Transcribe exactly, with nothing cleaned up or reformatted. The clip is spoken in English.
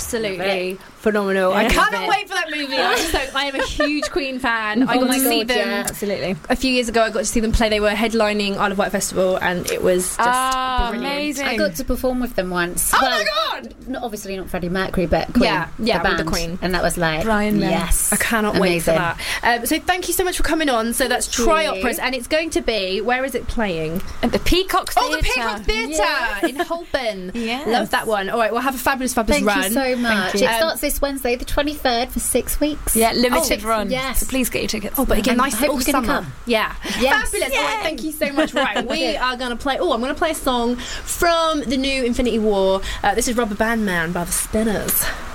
absolutely phenomenal. I cannot wait for that movie. I'm so, I am a huge Queen fan. I Oh got my to see God, them yeah, absolutely. a few years ago. I got to see them play. They were headlining Isle of Wight Festival, and it was just Ah, brilliant. amazing. I got to perform with them once. Oh Well, my God! Not, obviously not Freddie Mercury, but Queen. Yeah, yeah, the with the band. Queen. And that was like, Brian May. yes. I cannot wait for Amazing. that. Um, so thank you so much for coming on. So that's Thank Try you. Operas, and it's going to be, where is it playing? At the Peacock Theatre. Oh, the Peacock Theatre Yes. in Holborn. Yes. Love that one. All right, we'll have a fabulous, fabulous Thank run. you so much. you. It Um, starts this Wednesday, the twenty-third, for six weeks. Yeah, limited Oh, run. yes. So please get your tickets. Oh, but again, And nice I hope little you're gonna summer. come. Yeah. Yes. Fabulous. All right, thank you so much. Right, we are going to play... Oh, I'm going to play a song from the new Infinity War. Uh, this is Rubber Band Man by the Spinners.